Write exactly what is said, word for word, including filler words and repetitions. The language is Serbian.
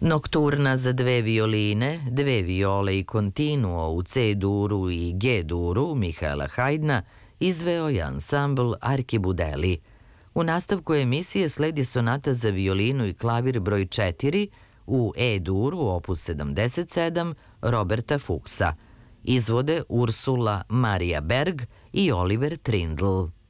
Nokturna za dve violine, dve viole i continuo u C-duru i G-duru Mihaela Hajdna izveo je ansambl Arkibudeli. U nastavku emisije sledi sonata za violinu i klavir broj četiri u E-duru opus sedamdeset sedam Roberta Fuchsa. Izvode Ursula Maria Berg i Oliver Trindl.